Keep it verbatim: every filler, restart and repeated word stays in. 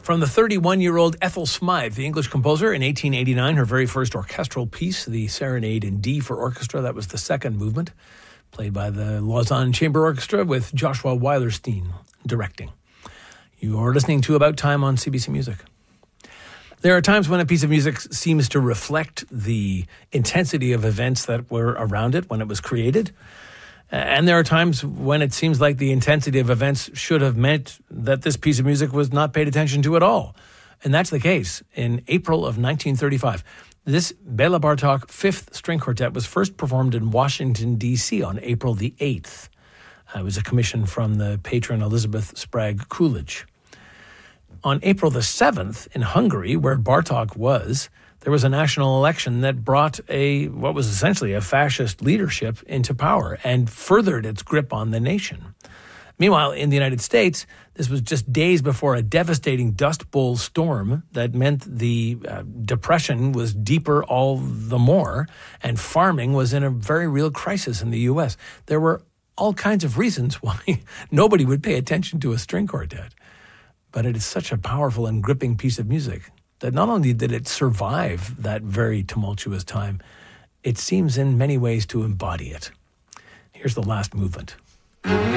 From the thirty-one-year-old Ethel Smythe, the English composer, in eighteen eighty-nine, her very first orchestral piece, the Serenade in D for Orchestra. That was the second movement, played by the Lausanne Chamber Orchestra with Joshua Weilerstein directing. You are listening to About Time on C B C Music. There are times when a piece of music seems to reflect the intensity of events that were around it when it was created. And there are times when it seems like the intensity of events should have meant that this piece of music was not paid attention to at all. And that's the case in April of nineteen thirty-five. This Bela Bartok Fifth String Quartet was first performed in Washington, D C on April the eighth. It was a commission from the patron Elizabeth Sprague Coolidge. On April the seventh, in Hungary, where Bartok was, there was a national election that brought a what was essentially a fascist leadership into power and furthered its grip on the nation. Meanwhile, in the United States, this was just days before a devastating Dust Bowl storm that meant the uh, depression was deeper all the more, and farming was in a very real crisis in the U S. There were all kinds of reasons why nobody would pay attention to a string quartet. But it is such a powerful and gripping piece of music that not only did it survive that very tumultuous time, it seems in many ways to embody it. Here's the last movement.